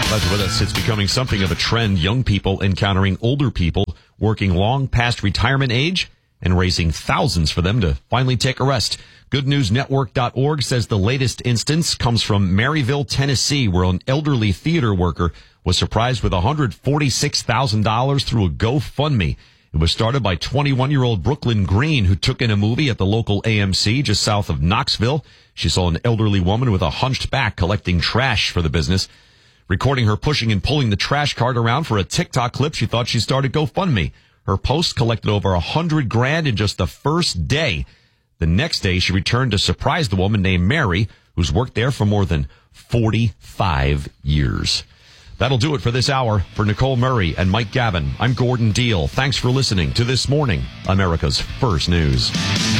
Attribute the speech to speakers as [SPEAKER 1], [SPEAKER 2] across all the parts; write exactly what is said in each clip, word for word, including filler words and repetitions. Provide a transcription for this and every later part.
[SPEAKER 1] Glad you're with us. It's becoming something of a trend. Young people encountering older people working long past retirement age and raising thousands for them to finally take a rest. good news network dot org says the latest instance comes from Maryville, Tennessee, where an elderly theater worker was surprised with one hundred forty-six thousand dollars through a GoFundMe. It was started by twenty-one-year-old Brooklyn Green, who took in a movie at the local A M C just south of Knoxville. She saw an elderly woman with a hunched back collecting trash for the business. Recording her pushing and pulling the trash cart around for a TikTok clip, she thought she started GoFundMe. Her post collected over a hundred grand in just the first day. The next day, she returned to surprise the woman named Mary, who's worked there for more than forty-five years. That'll do it for this hour. For Nicole Murray and Mike Gavin, I'm Gordon Deal. Thanks for listening to This Morning, America's First News.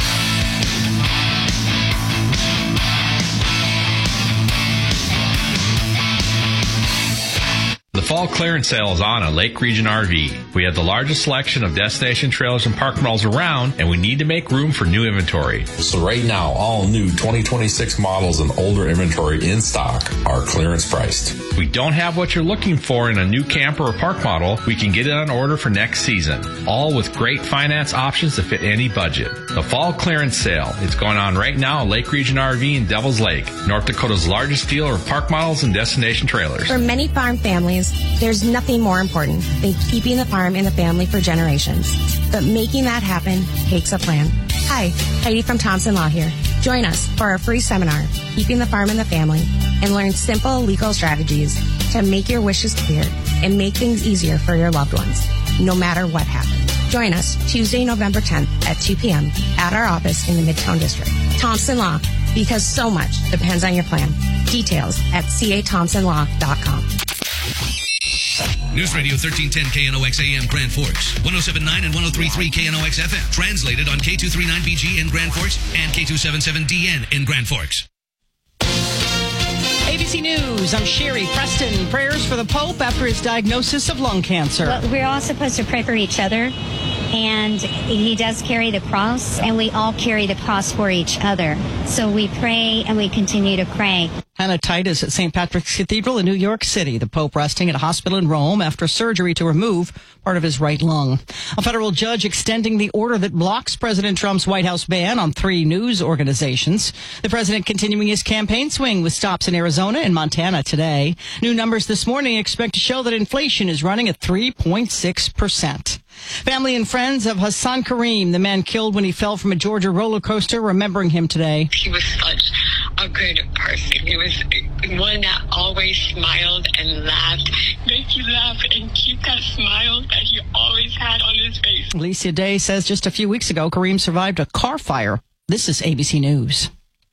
[SPEAKER 2] The fall clearance sale is on at Lake Region R V. We have the largest selection of destination trailers and park models around, and we need to make room for new inventory.
[SPEAKER 3] So right now, all new twenty twenty-six models and older inventory in stock are clearance priced.
[SPEAKER 2] We don't have what you're looking for in a new camper or park model. We can get it on order for next season, all with great finance options to fit any budget. The fall clearance sale is going on right now at Lake Region R V in Devil's Lake, North Dakota's largest dealer of park models and destination trailers.
[SPEAKER 4] For many farm families, there's nothing more important than keeping the farm in the family for generations. But making that happen takes a plan. Hi, Heidi from Thompson Law here. Join us for our free seminar, Keeping the Farm in the Family, and learn simple legal strategies to make your wishes clear and make things easier for your loved ones, no matter what happens. Join us Tuesday, November tenth at two p.m. at our office in the Midtown District. Thompson Law, because so much depends on your plan. Details at c a thompson law dot com.
[SPEAKER 5] News Radio thirteen ten K N O X A M Grand Forks, one oh seven point nine and one oh three point three K N O X F M. Translated on K two thirty-nine B G in Grand Forks and K two seventy-seven D N in Grand Forks.
[SPEAKER 6] A B C News, I'm Sherry Preston. Prayers for the Pope after his diagnosis of lung cancer.
[SPEAKER 7] Well, we're all supposed to pray for each other, and he does carry the cross, and we all carry the cross for each other. So we pray, and we continue to pray.
[SPEAKER 6] Hannah Titus at Saint Patrick's Cathedral in New York City. The Pope resting at a hospital in Rome after surgery to remove part of his right lung. A federal judge extending the order that blocks President Trump's White House ban on three news organizations. The president continuing his campaign swing with stops in Arizona and Montana today. New numbers this morning expect to show that inflation is running at three point six percent. Family and friends of Hassan Kareem, the man killed when he fell from a Georgia roller coaster, remembering him today.
[SPEAKER 8] He was such a good person. He was one that always smiled and laughed. Make you laugh and keep that smile that he always had on his face.
[SPEAKER 6] Alicia Day says just a few weeks ago, Kareem survived a car fire. This is A B C News.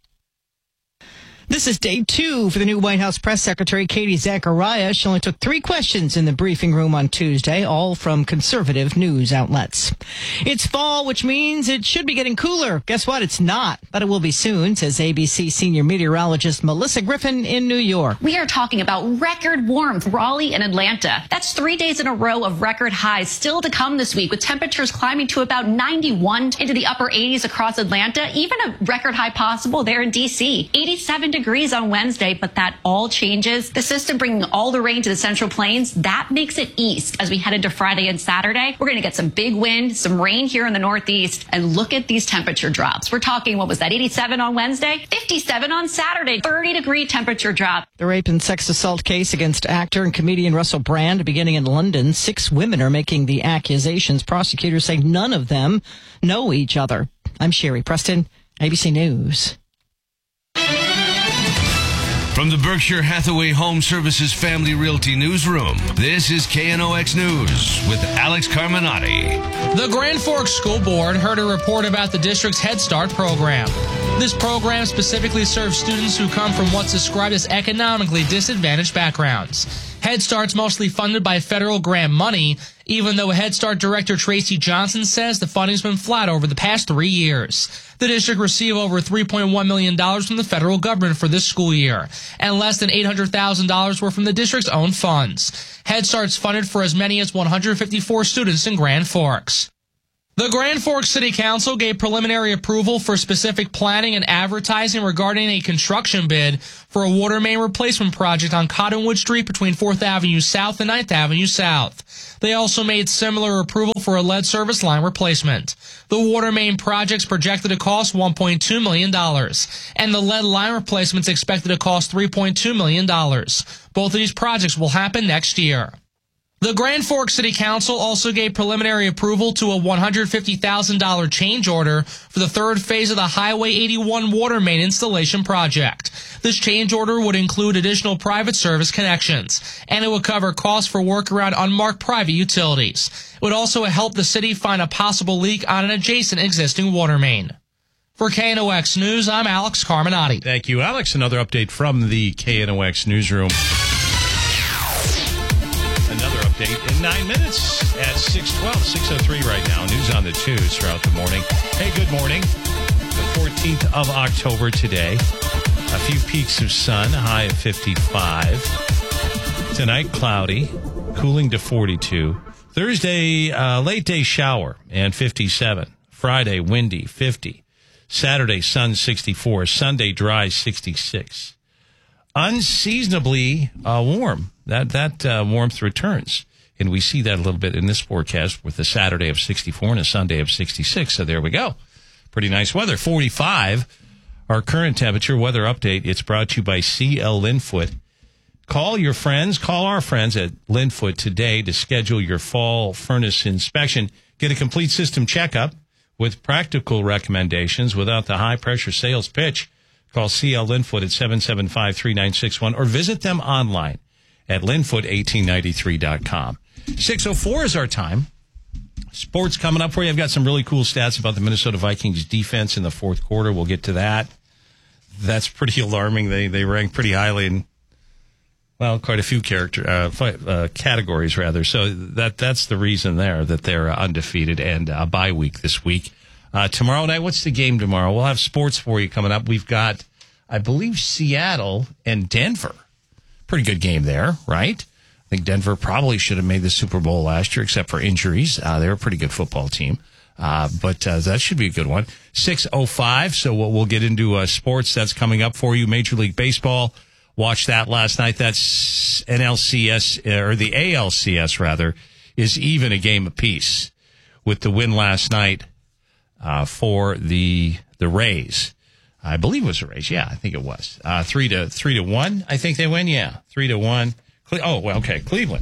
[SPEAKER 6] This is day two for the new White House press secretary, Katie Zachariah. She only took three questions in the briefing room on Tuesday, all from conservative news outlets. It's fall, which means it should be getting cooler. Guess what? It's not, but it will be soon, says A B C senior meteorologist Melissa Griffin in New York.
[SPEAKER 9] We are talking about record warmth, Raleigh and Atlanta. That's three days in a row of record highs still to come this week, with temperatures climbing to about ninety-one into the upper eighties across Atlanta, even a record high possible there in D C. eighty-seven degrees on Wednesday, but that all changes. The system bringing all the rain to the Central Plains, that makes it east as we head into Friday and Saturday. We're going to get some big wind, some rain here in the Northeast, and look at these temperature drops. We're talking, what was that, eighty-seven on Wednesday, fifty-seven on Saturday, thirty degree temperature drop.
[SPEAKER 6] The rape and sex assault case against actor and comedian Russell Brand beginning in London. Six women are making the accusations. Prosecutors say none of them know each other. I'm Sherry Preston, A B C News.
[SPEAKER 5] From the Berkshire Hathaway Home Services Family Realty Newsroom, this is K N O X News with Alex Carminati.
[SPEAKER 10] The Grand Forks School Board heard a report about the district's Head Start program. This program specifically serves students who come from what's described as economically disadvantaged backgrounds. Head Start's mostly funded by federal grant money, even though Head Start Director Tracy Johnson says the funding's been flat over the past three years. The district received over three point one million dollars from the federal government for this school year, and less than eight hundred thousand dollars were from the district's own funds. Head Start's funded for as many as one hundred fifty-four students in Grand Forks. The Grand Forks City Council gave preliminary approval for specific planning and advertising regarding a construction bid for a water main replacement project on Cottonwood Street between fourth Avenue South and ninth Avenue South. They also made similar approval for a lead service line replacement. The water main project's projected to cost one point two million dollars, and the lead line replacement's expected to cost three point two million dollars. Both of these projects will happen next year. The Grand Forks City Council also gave preliminary approval to a one hundred fifty thousand dollars change order for the third phase of the Highway eighty-one water main installation project. This change order would include additional private service connections, and it would cover costs for work around unmarked private utilities. It would also help the city find a possible leak on an adjacent existing water main. For K N O X News, I'm Alex Carminati.
[SPEAKER 11] Thank you, Alex. Another update from the K N O X newsroom. Another update in nine minutes at six twelve, six oh three right now. News on the twos throughout the morning. Hey, good morning. The fourteenth of October today. A few peaks of sun, high of fifty-five. Tonight, cloudy, cooling to forty-two. Thursday, uh, late day shower and fifty-seven. Friday, windy, fifty. Saturday, sun, sixty-four. Sunday, dry, sixty-six. Unseasonably uh, warm. That that uh, warmth returns, and we see that a little bit in this forecast with a Saturday of sixty-four and a Sunday of sixty-six. So there we go. Pretty nice weather. forty-five, our current temperature. Weather update. It's brought to you by C L Linfoot. Call your friends. Call our friends at Linfoot today to schedule your fall furnace inspection. Get a complete system checkup with practical recommendations without the high-pressure sales pitch. Call C L Linfoot at seven seven five, three nine six one or visit them online at linfoot eighteen ninety-three dot com. six oh four is our time. Sports coming up for you. I've got some really cool stats about the Minnesota Vikings defense in the fourth quarter. We'll get to that. That's pretty alarming. They they rank pretty highly in, well, quite a few character uh, uh, categories, rather. So that that's the reason there, that they're undefeated and a bye week this week. Uh, tomorrow night, what's the game tomorrow? We'll have sports for you coming up. We've got, I believe, Seattle and Denver. Pretty good game there, right? I think Denver probably should have made the Super Bowl last year, except for injuries. Uh, they're a pretty good football team. Uh, but uh, that should be a good one. six oh five, so we'll, we'll get into uh, sports. That's coming up for you. Major League Baseball. Watched that last night. That's N L C S, or the A L C S, rather, is even a game apiece with the win last night uh, for the the Rays. I believe it was the Rays. Yeah, I think it was. Uh, three to three to one. I think they win. Yeah, three to one. Cle- oh, well, okay, Cleveland.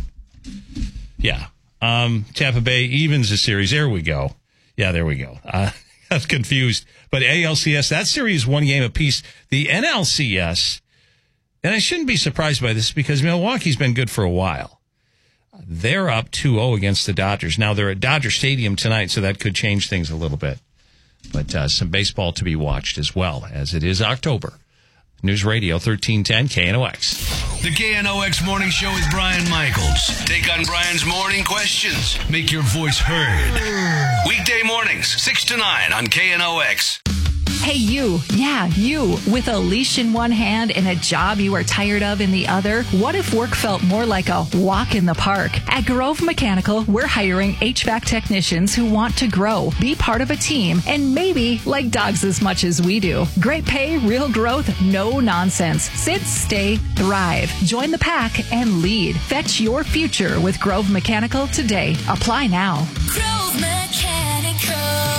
[SPEAKER 11] Yeah, um, Tampa Bay evens the series. There we go. Yeah, there we go. Uh, I was confused, but A L C S, that series one game apiece. The N L C S, and I shouldn't be surprised by this because Milwaukee's been good for a while. They're up two oh against the Dodgers. Now they're at Dodger Stadium tonight, so that could change things a little bit. But uh, some baseball to be watched as well, as it is October. News Radio thirteen ten K N O X.
[SPEAKER 5] The K N O X Morning Show with Brian Michaels. Take on Brian's morning questions. Make your voice heard. Weekday mornings, six to nine on K N O X.
[SPEAKER 12] Hey, you. Yeah, you. With a leash in one hand and a job you are tired of in the other, what if work felt more like a walk in the park? At Grove Mechanical, we're hiring H V A C technicians who want to grow, be part of a team, and maybe like dogs as much as we do. Great pay, real growth, no nonsense. Sit, stay, thrive. Join the pack and lead. Fetch your future with Grove Mechanical today. Apply now.
[SPEAKER 13] Grove Mechanical.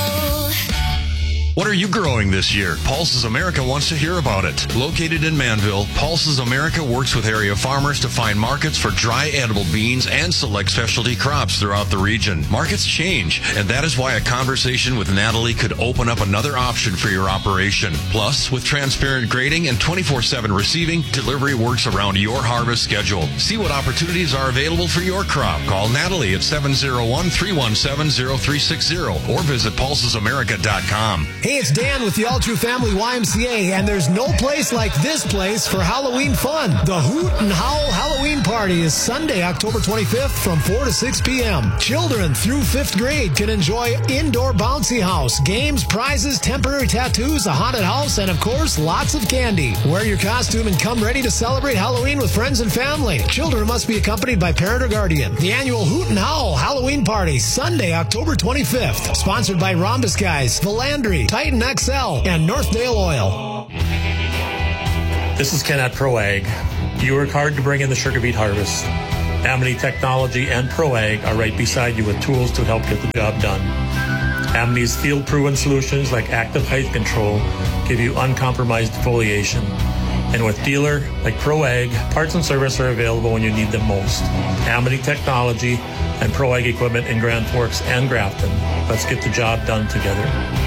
[SPEAKER 14] What are you growing this year? Pulses America wants to hear about it. Located in Manville, Pulses America works with area farmers to find markets for dry edible beans and select specialty crops throughout the region. Markets change, and that is why a conversation with Natalie could open up another option for your operation. Plus, with transparent grading and twenty-four seven receiving, delivery works around your harvest schedule. See what opportunities are available for your crop. Call Natalie at seven oh one, three one seven, oh three six oh or visit pulses america dot com.
[SPEAKER 15] Hey, it's Dan with the All True Family Y M C A, and there's no place like this place for Halloween fun. The Hoot and Howl Halloween Halloween Party is Sunday, October twenty-fifth from four to six p.m. Children through fifth grade can enjoy indoor bouncy house, games, prizes, temporary tattoos, a haunted house, and of course, lots of candy. Wear your costume and come ready to celebrate Halloween with friends and family. Children must be accompanied by parent or guardian. The annual Hoot and Howl Halloween Party, Sunday, October twenty-fifth. Sponsored by Rhombus Guys, Philandry, Titan X L, and Northdale Oil.
[SPEAKER 16] This is Ken at ProAg. You work hard to bring in the sugar beet harvest. Amity Technology and ProAg are right beside you with tools to help get the job done. Amity's field-proven solutions like active height control give you uncompromised defoliation. And with dealer like ProAg, parts and service are available when you need them most. Amity Technology and ProAg equipment in Grand Forks and Grafton. Let's get the job done together.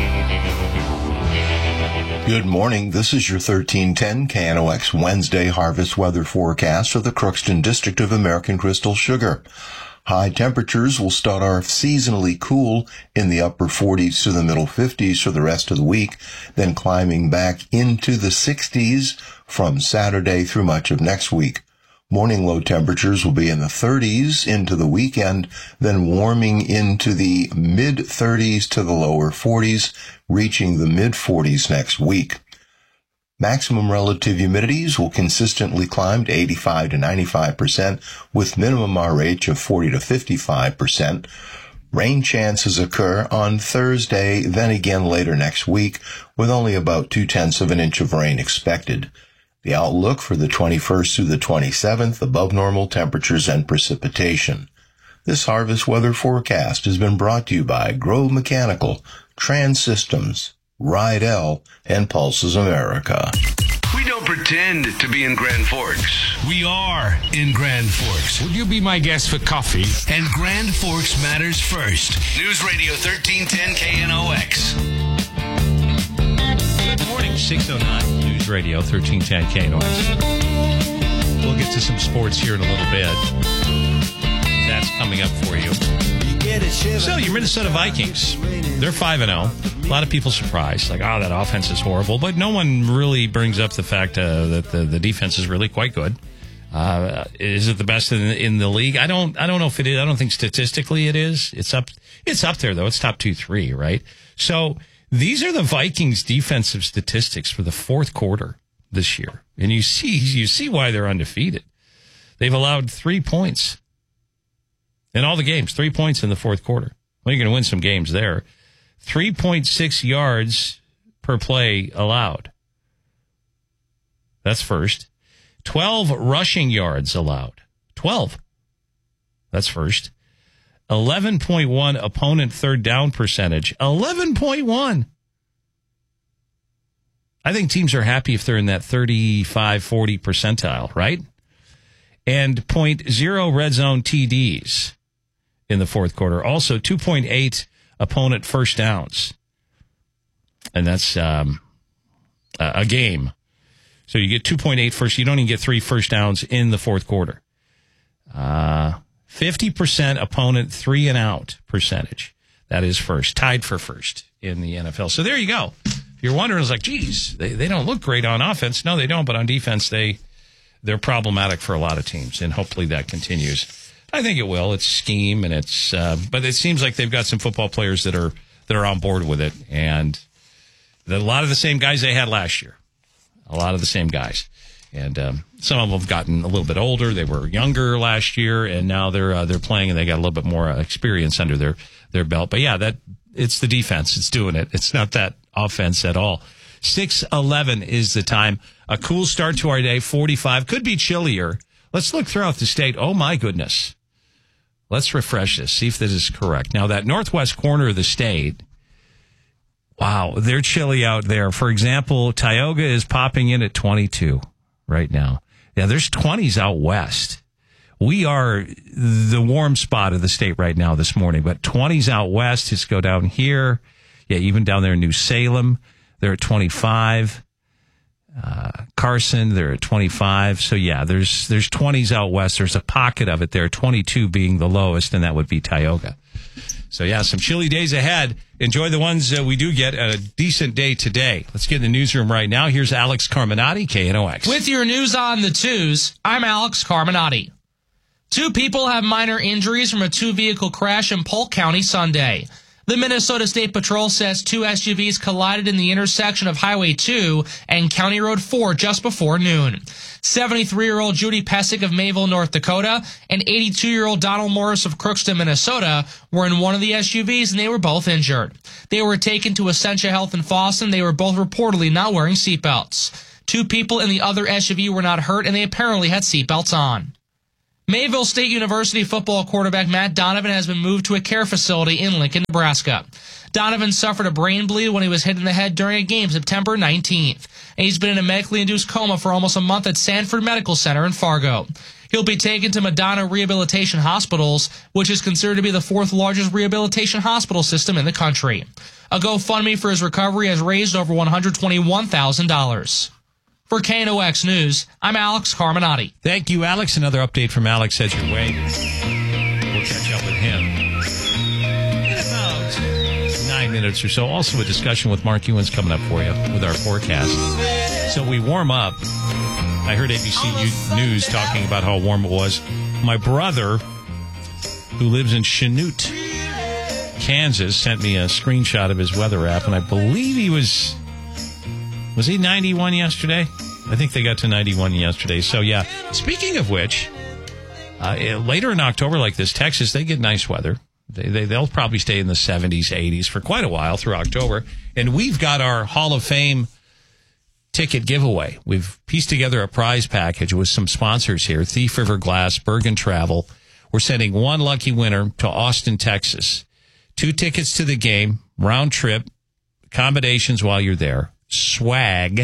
[SPEAKER 17] Good morning. This is your thirteen ten K N O X Wednesday harvest weather forecast for the Crookston District of American Crystal Sugar. High temperatures will start off seasonally cool in the upper forties to the middle fifties for the rest of the week, then climbing back into the sixties from Saturday through much of next week. Morning low temperatures will be in the thirties into the weekend, then warming into the mid-thirties to the lower forties, reaching the mid-forties next week. Maximum relative humidities will consistently climb to eighty-five to ninety-five percent, with minimum R H of forty to fifty-five percent. Rain chances occur on Thursday, then again later next week, with only about two-tenths of an inch of rain expected. The outlook for the twenty-first through the twenty-seventh, above normal temperatures and precipitation. This harvest weather forecast has been brought to you by Grove Mechanical, Trans Systems, Rydell, and Pulses America.
[SPEAKER 18] We don't pretend to be in Grand Forks. We are in Grand Forks. Would you be my guest for coffee? And Grand Forks matters first. News Radio thirteen ten K N O X.
[SPEAKER 11] Good morning, six oh nine News Radio thirteen ten K N O X. We'll get to some sports here in a little bit. That's coming up for you. So, your Minnesota Vikings, they're five and oh. A lot of people surprised, like, oh, that offense is horrible. But no one really brings up the fact uh, that the, the defense is really quite good. Uh, is it the best in, in the league? I don't I don't know if it is. I don't think statistically it is. It's up, it's up there, though. It's top two, three, right? So, these are the Vikings' defensive statistics for the fourth quarter this year. And you see, you see why they're undefeated. They've allowed three points in all the games, three points in the fourth quarter. Well, you're going to win some games there. three point six yards per play allowed. That's first. twelve rushing yards allowed. twelve. That's first. eleven point one opponent third down percentage. eleven point one. I think teams are happy if they're in that thirty-five, forty percentile, right? And point zero red zone T Ds in the fourth quarter. Also, two point eight opponent first downs. And that's um, a game. So you get two point eight first. You don't even get three first downs in the fourth quarter. Uh, fifty percent opponent three and out percentage. That is first. Tied for first in the N F L. So there you go. If you're wondering, it's like, geez, they, they don't look great on offense. No, they don't. But on defense, they, they're problematic for a lot of teams. And hopefully that continues. I think it will. It's scheme, and it's. Uh, but it seems like they've got some football players that are that are on board with it, and the, a lot of the same guys they had last year. A lot of the same guys, and um, some of them have gotten a little bit older. They were younger last year, and now they're uh, they're playing, and they got a little bit more experience under their their belt. But yeah, that it's the defense. It's doing it. It's not that offense at all. six eleven is the time. A cool start to our day. forty-five could be chillier. Let's look throughout the state. Oh my goodness. Let's refresh this, see if this is correct. Now, that northwest corner of the state, wow, they're chilly out there. For example, Tioga is popping in at twenty-two right now. Yeah, there's twenties out west. We are the warm spot of the state right now this morning, but twenties out west. Just go down here. Yeah, even down there in New Salem, they're at twenty-five. Uh, Carson, they're at twenty-five. So yeah, there's there's twenties out west. There's a pocket of it there, twenty-two being the lowest, and that would be Tioga. So, yeah, some chilly days ahead. Enjoy the ones uh, we do get at a decent day today. Let's get in the newsroom right now. Here's Alex Carminati, K N O X.
[SPEAKER 10] With your news on the twos, I'm Alex Carminati. Two people have minor injuries from a two-vehicle crash in Polk County Sunday. The Minnesota State Patrol says two S U Vs collided in the intersection of Highway two and County Road four just before noon. seventy-three-year-old Judy Pesic of Mayville, North Dakota, and eighty-two-year-old Donald Morris of Crookston, Minnesota, were in one of the S U Vs, and they were both injured. They were taken to Essentia Health in Fosston. They were both reportedly not wearing seatbelts. Two people in the other S U V were not hurt, and they apparently had seatbelts on. Mayville State University football quarterback Matt Donovan has been moved to a care facility in Lincoln, Nebraska. Donovan suffered a brain bleed when he was hit in the head during a game September nineteenth. And he's been in a medically induced coma for almost a month at Sanford Medical Center in Fargo. He'll be taken to Madonna Rehabilitation Hospitals, which is considered to be the fourth largest rehabilitation hospital system in the country. A GoFundMe for his recovery has raised over one hundred twenty-one thousand dollars. For K N O X News, I'm Alex Carminati.
[SPEAKER 11] Thank you, Alex. Another update from Alex heads your way. We'll catch up with him in about nine minutes or so. Also, a discussion with Mark Ewens coming up for you with our forecast. So we warm up. I heard A B C News talking about how warm it was. My brother, who lives in Chanute, Kansas, sent me a screenshot of his weather app, and I believe he was... Was he ninety-one yesterday? I think they got to ninety-one yesterday. So, yeah. Speaking of which, uh, later in October like this, Texas, they get nice weather. They, they, they'll probably stay in the seventies, eighties for quite a while through October. And we've got our Hall of Fame ticket giveaway. We've pieced together a prize package with some sponsors here. Thief River Glass, Bergen Travel. We're sending one lucky winner to Austin, Texas. Two tickets to the game, round trip, accommodations while you're there. Swag.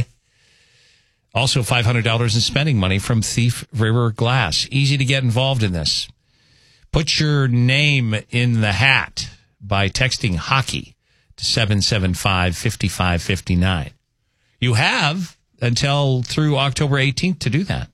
[SPEAKER 11] Also five hundred dollars in spending money from Thief River Glass. Easy to get involved in this. Put your name in the hat by texting hockey to seven seven five, five five five nine. You have until through October eighteenth to do that.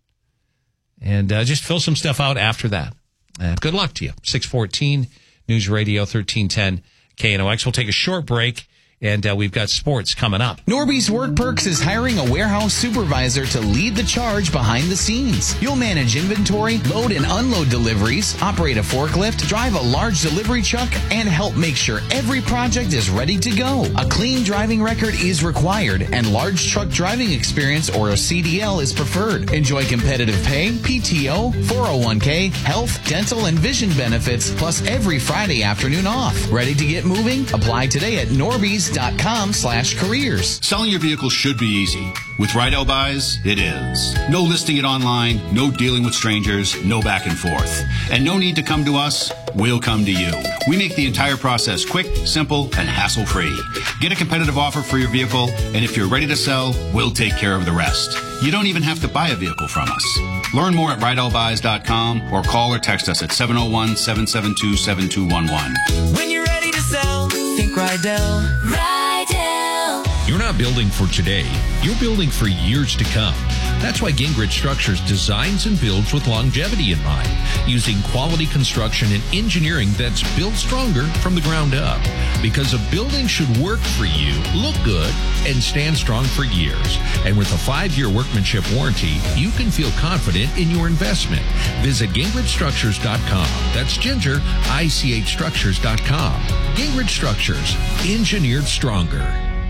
[SPEAKER 11] And uh, just fill some stuff out after that. Uh, good luck to you. six fourteen News Radio thirteen ten K N O X. We'll take a short break. And uh, we've got sports coming up.
[SPEAKER 19] Norby's Work Perks is hiring a warehouse supervisor to lead the charge behind the scenes. You'll manage inventory, load and unload deliveries, operate a forklift, drive a large delivery truck, and help make sure every project is ready to go. A clean driving record is required, and large truck driving experience or a C D L is preferred. Enjoy competitive pay, P T O, four oh one k, health, dental, and vision benefits, plus every Friday afternoon off. Ready to get moving? Apply today at Norby's dot com slash careers.
[SPEAKER 20] Selling your vehicle should be easy. With Rydell Buys, it is. No listing it online, no dealing with strangers, no back and forth. And no need to come to us, we'll come to you. We make the entire process quick, simple, and hassle-free. Get a competitive offer for your vehicle, and if you're ready to sell, we'll take care of the rest. You don't even have to buy a vehicle from us. Learn more at Rydell Buys dot com or call or text us at seven oh one, seven seven two, seven two one one.
[SPEAKER 13] When you're ready to sell, think Rydell. Rydell.
[SPEAKER 21] You're not building for today. You're building for years to come. That's why Gingrich Structures designs and builds with longevity in mind, using quality construction and engineering that's built stronger from the ground up. Because a building should work for you, look good, and stand strong for years. And with a five-year workmanship warranty, you can feel confident in your investment. Visit Gingrich Structures dot com. That's Ginger, I C H Structures dot com. Gingrich Structures, engineered stronger.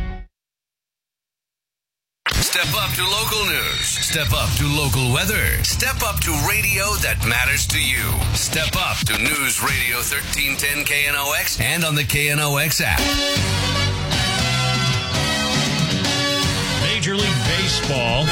[SPEAKER 18] Step up to local news. Step up to local weather. Step up to radio that matters to you. Step up to News Radio thirteen ten K N O X and on the K N O X app.
[SPEAKER 11] Major League Baseball,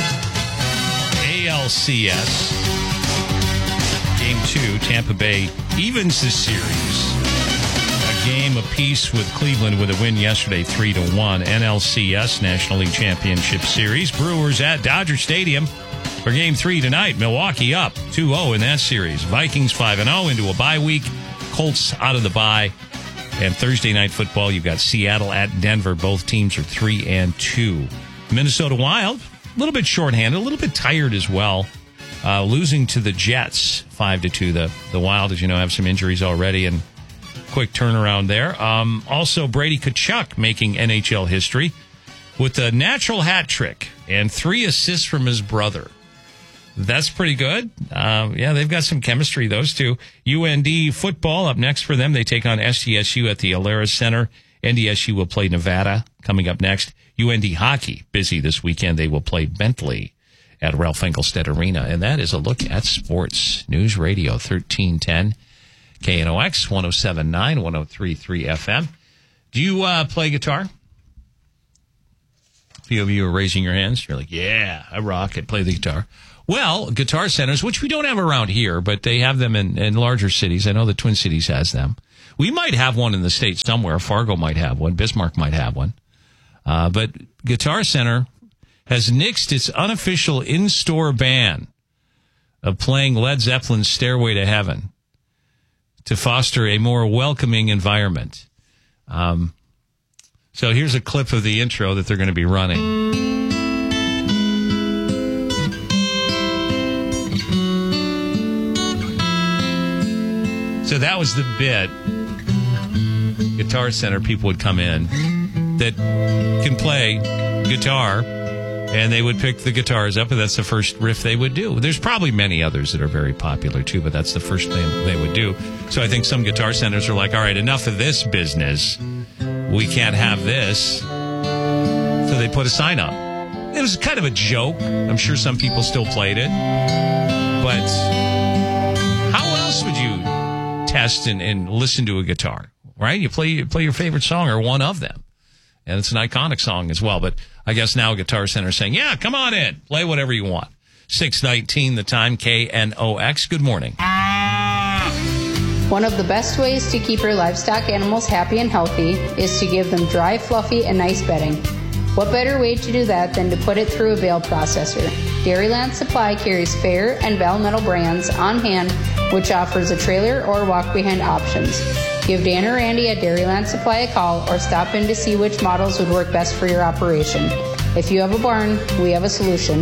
[SPEAKER 11] A L C S, Game two, Tampa Bay evens the series. Game apiece with Cleveland with a win yesterday, three to one. N L C S, National League Championship Series. Brewers at Dodger Stadium for Game three tonight. Milwaukee up two oh in that series. Vikings five and oh into a bye week. Colts out of the bye. And Thursday night football, you've got Seattle at Denver. Both teams are three and two. Minnesota Wild, a little bit shorthanded, a little bit tired as well. Uh, losing to the Jets five to two. The, the Wild, as you know, have some injuries already, and quick turnaround there. Um, also, Brady Tkachuk making N H L history with a natural hat trick and three assists from his brother. That's pretty good. Um, yeah, they've got some chemistry, those two. U N D football up next for them. They take on S D S U at the Alaris Center. N D S U will play Nevada coming up next. U N D hockey, busy this weekend. They will play Bentley at Ralph Engelstad Arena. And that is a look at sports. News Radio thirteen ten, K N O X, one oh seven point nine, one oh three point three F M. Do you uh, play guitar? A few of you are raising your hands. You're like, yeah, I rock it, play the guitar. Well, guitar centers, which we don't have around here, but they have them in, in larger cities. I know the Twin Cities has them. We might have one in the States somewhere. Fargo might have one. Bismarck might have one. Uh, but Guitar Center has nixed its unofficial in-store ban of playing Led Zeppelin's Stairway to Heaven to foster a more welcoming environment. Um, so here's a clip of the intro that they're going to be running. So that was the bit. Guitar Center people would come in that can play guitar, and they would pick the guitars up, and that's the first riff they would do. There's probably many others that are very popular, too, but that's the first thing they would do. So I think some guitar centers are like, all right, enough of this business. We can't have this. So they put a sign up. It was kind of a joke. I'm sure some people still played it. But how else would you test and, and listen to a guitar, right? You play, you play your favorite song or one of them. And it's an iconic song as well. But I guess now Guitar Center is saying, yeah, come on in. Play whatever you want. six nineteen the time, K N O X. Good morning.
[SPEAKER 1] One of the best ways to keep your livestock animals happy and healthy is to give them dry, fluffy, and nice bedding. What better way to do that than to put it through a bale processor? Dairyland Supply carries Fair and Valmetal brands on hand, which offers a trailer or walk-behind options. Give Dan or Randy at Dairyland Supply a call or stop in to see which models would work best for your operation. If you have a barn, we have a solution.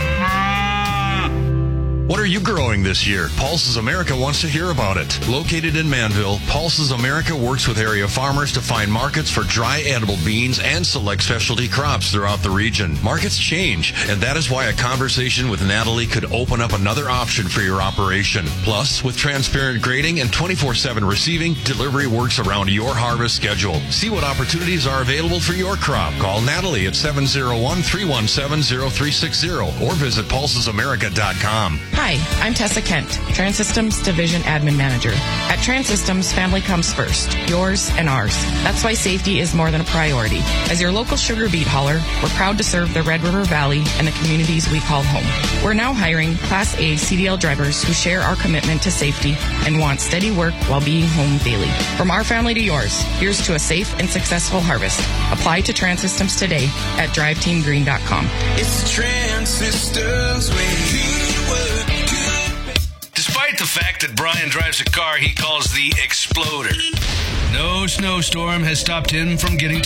[SPEAKER 14] What are you growing this year? Pulses America wants to hear about it. Located in Manville, Pulses America works with area farmers to find markets for dry edible beans and select specialty crops throughout the region. Markets change, and that is why a conversation with Natalie could open up another option for your operation. Plus, with transparent grading and twenty-four seven receiving, delivery works around your harvest schedule. See what opportunities are available for your crop. Call Natalie at seven oh one, three one seven, oh three six zero or visit pulses america dot com.
[SPEAKER 22] Hi, I'm Tessa Kent, Transsystems Division Admin Manager. At Transsystems, family comes first, yours and ours. That's why safety is more than a priority. As your local sugar beet hauler, we're proud to serve the Red River Valley and the communities we call home. We're now hiring Class A C D L drivers who share our commitment to safety and want steady work while being home daily. From our family to yours, here's to a safe and successful harvest. Apply to Transsystems today at drive team green dot com.
[SPEAKER 18] It's Transsystems way. Despite the fact that Brian drives a car he calls the Exploder, no snowstorm has stopped him from getting